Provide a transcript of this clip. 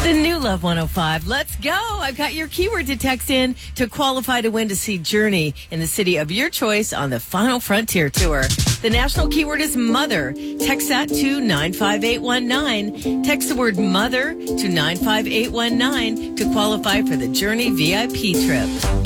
The new Love 105. Let's go. I've got your keyword to text in to qualify to win to see Journey in the city of your choice on the Final Frontier Tour. The national keyword is mother. Text that to 95819. Text the word mother to 95819 to qualify for the Journey VIP trip.